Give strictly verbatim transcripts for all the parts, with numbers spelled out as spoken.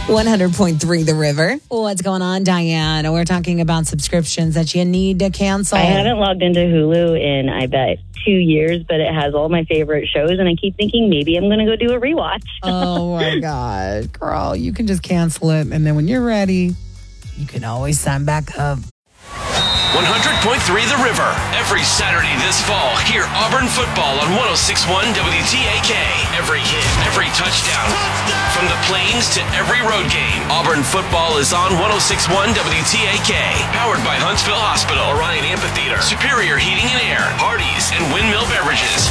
one hundred point three The River. What's going on, Diane? We're talking about subscriptions that you need to cancel. I haven't logged into Hulu in, I bet, two years, but it has all my favorite shows, and I keep thinking maybe I'm going to go do a rewatch. Oh, my God. Girl, you can just cancel it, and then when you're ready, you can always sign back up. one hundred point three The River. Every Saturday this fall, hear Auburn football on one oh six point one W T A K. Every hit, every touchdown. touchdown. From the plains to every road game, Auburn football is on one oh six point one W T A K. Powered by Huntsville Hospital, Orion Amphitheater, Superior Heating and Air, Hardee's, and Windmill Beverages.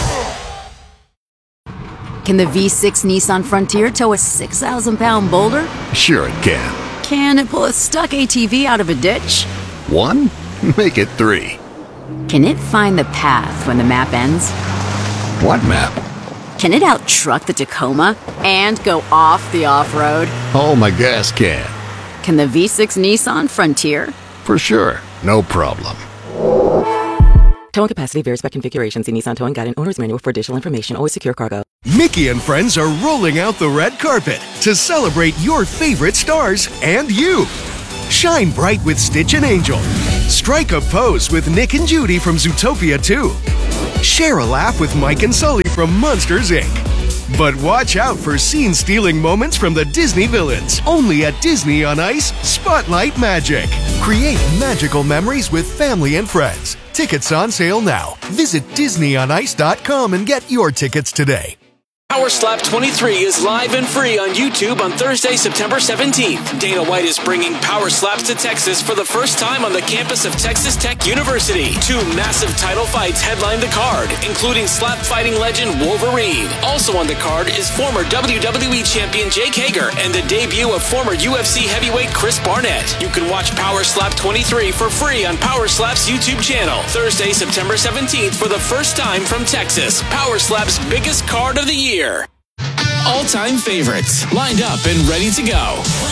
Can the V six Nissan Frontier tow a six thousand pound boulder? Sure it can. Can it pull a stuck A T V out of a ditch? One? Make it three. Can it find the path when the map ends? What map? Can it out-truck the Tacoma and go off the off-road? Oh, my gas can. Can the V six Nissan Frontier? For sure. No problem. Towing capacity varies by configuration. See Nissan Towing Guide and Owner's Manual for additional information. Always secure cargo. Mickey and friends are rolling out the red carpet to celebrate your favorite stars and you. Shine bright with Stitch and Angel. Strike a pose with Nick and Judy from Zootopia two. Share a laugh with Mike and Sully from Monsters, Incorporated. But watch out for scene-stealing moments from the Disney villains. Only at Disney on Ice, Spotlight Magic. Create magical memories with family and friends. Tickets on sale now. Visit Disney on ice dot com and get your tickets today. Power Slap twenty-three is live and free on YouTube on Thursday, September seventeenth. Dana White is bringing Power Slaps to Texas for the first time on the campus of Texas Tech University. Two massive title fights headline the card, including slap fighting legend Wolverine. Also on the card is former W W E champion Jake Hager and the debut of former U F C heavyweight Chris Barnett. You can watch Power Slap twenty-three for free on Power Slap's YouTube channel. Thursday, September seventeenth for the first time from Texas. Power Slap's biggest card of the year. All-time favorites, lined up and ready to go.